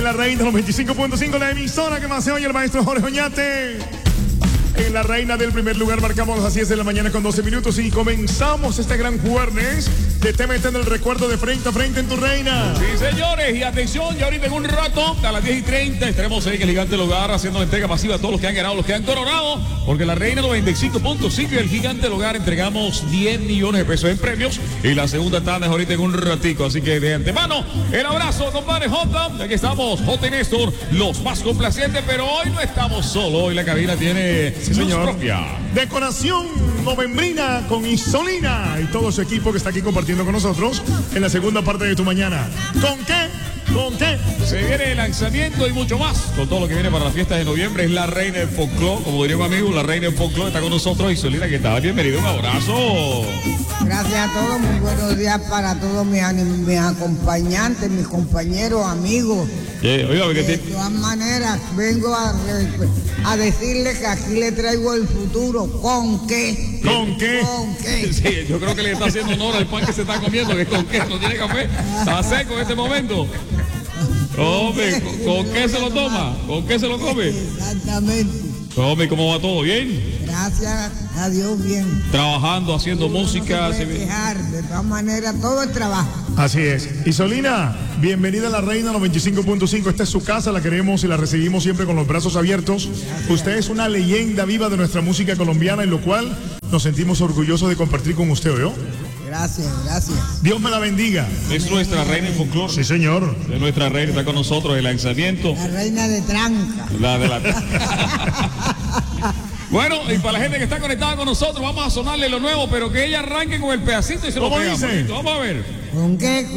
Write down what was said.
En la Reina 95.5, la emisora que más se oye, el maestro Jorge Oñate. En la Reina del primer lugar marcamos las 10 de la mañana con 12 minutos y comenzamos este gran jueves de TMT en el recuerdo de Frente a Frente en tu Reina. Sí, señores, y atención, ya ahorita en un rato, a las 10:30, estaremos ahí en el Gigante del Hogar haciendo la entrega masiva a todos los que han ganado, los que han coronado, porque la Reina 95.5 y el Gigante del Hogar entregamos 10 millones de pesos en premios y la segunda tanda es ahorita en un ratico, así que de antemano, el abrazo, compadre Jota, aquí estamos, Jota y Néstor, los más complacientes, pero hoy no estamos solos, hoy la cabina tiene... Sí, señor. Propia. Decoración novembrina con Isolina y todo su equipo que está aquí compartiendo con nosotros en la segunda parte de tu mañana. ¿Con qué? ¿Con qué? Se viene el lanzamiento y mucho más con todo lo que viene para las fiestas de noviembre. Es la reina del folclore, como diría un amigo, la reina del folclore está con nosotros. Isolina, ¿qué tal? Bienvenido, un abrazo. Gracias a todos, muy buenos días para todos mis acompañantes, mis compañeros, amigos. Oiga, De todas maneras, vengo a decirle que aquí le traigo el futuro. ¿Con qué? ¿Con qué? ¿Con qué? Sí, yo creo que le está haciendo honor al pan que se está comiendo, que es con qué, no tiene café, está seco en este momento. Hombre, ¿con qué se lo toma? ¿Con qué se lo come? Exactamente. Hombre, ¿cómo va todo? ¿Bien? Gracias a Dios, bien. Trabajando, haciendo música. No se puede quejar, de todas maneras, todo es trabajo. Así es. Isolina, bienvenida a la Reina 95.5. Esta es su casa, la queremos y la recibimos siempre con los brazos abiertos. Gracias. Usted es una leyenda viva de nuestra música colombiana, en lo cual nos sentimos orgullosos de compartir con usted, ¿oyó? Gracias, gracias. Dios me la bendiga. Es nuestra reina del folclore. Sí, señor. Es nuestra reina, está con nosotros el lanzamiento. La reina de tranca. La de la... Bueno, y para la gente que está conectada con nosotros, vamos a sonarle lo nuevo, pero que ella arranque con el pedacito y se lo ¿Cómo pega. dice? Vamos a ver. ¿Con qué?